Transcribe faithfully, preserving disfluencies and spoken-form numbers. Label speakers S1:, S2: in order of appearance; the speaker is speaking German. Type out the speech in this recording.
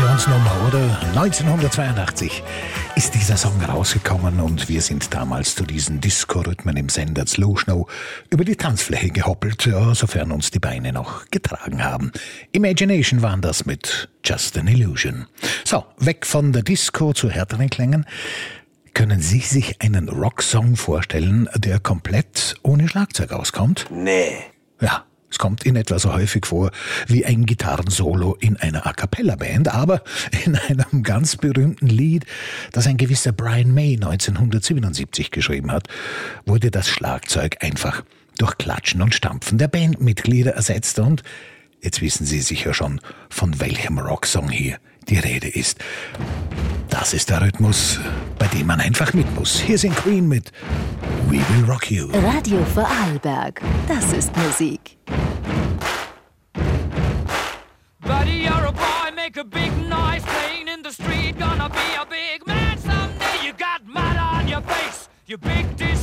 S1: Sensationsnummer, oder? neunzehnhundertzweiundachtzig ist dieser Song rausgekommen und wir sind damals zu diesen Disco-Rhythmen im Sender Slushnow über die Tanzfläche gehoppelt, ja, sofern uns die Beine noch getragen haben. Imagination waren das mit Just an Illusion. So, weg von der Disco zu härteren Klängen. Können Sie sich einen Rocksong vorstellen, der komplett ohne Schlagzeug auskommt?
S2: Nee.
S1: Ja. Es kommt in etwa so häufig vor wie ein Gitarrensolo in einer A-Cappella-Band, aber in einem ganz berühmten Lied, das ein gewisser Brian May neunzehnhundertsiebenundsiebzig geschrieben hat, wurde das Schlagzeug einfach durch Klatschen und Stampfen der Bandmitglieder ersetzt und jetzt wissen Sie sicher schon, von welchem Rocksong hier die Rede ist. Das ist der Rhythmus, bei dem man einfach mit muss. Hier sind Queen mit We Will Rock You.
S3: Radio Vorarlberg, das ist Musik.
S4: Buddy, you're a boy, make a big noise, playing in the street, gonna be a big man someday. You got mud on your face, you big dis